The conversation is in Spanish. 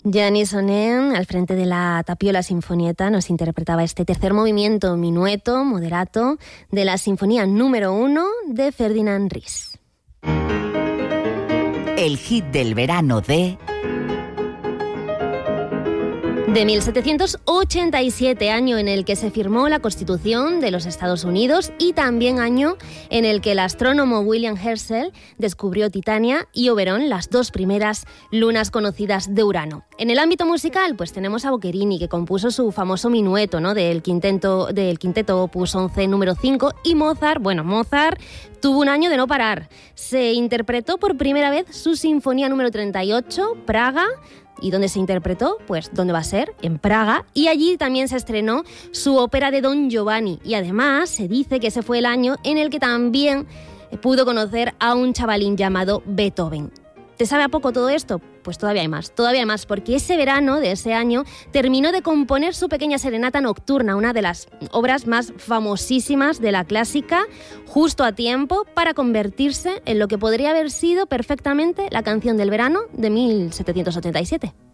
Gianni Sonen, al frente de la Tapiola Sinfonietta, nos interpretaba este tercer movimiento, minueto moderato, de la Sinfonía número 1 de Ferdinand Ries. El hit del verano de 1787, año en el que se firmó la Constitución de los Estados Unidos y también año en el que el astrónomo William Herschel descubrió Titania y Oberon, las dos primeras lunas conocidas de Urano. En el ámbito musical, pues tenemos a Boccherini, que compuso su famoso minueto, ¿no?, del quinteto Opus 11 número 5, y Mozart tuvo un año de no parar. Se interpretó por primera vez su Sinfonía número 38, Praga. ¿Y dónde se interpretó? Pues ¿dónde va a ser? En Praga. Y allí también se estrenó su ópera de Don Giovanni. Y además se dice que ese fue el año en el que también pudo conocer a un chavalín llamado Beethoven. ¿Te sabe a poco todo esto? Pues todavía hay más, porque ese verano de ese año terminó de componer su pequeña serenata nocturna, una de las obras más famosísimas de la clásica, justo a tiempo para convertirse en lo que podría haber sido perfectamente la canción del verano de 1787.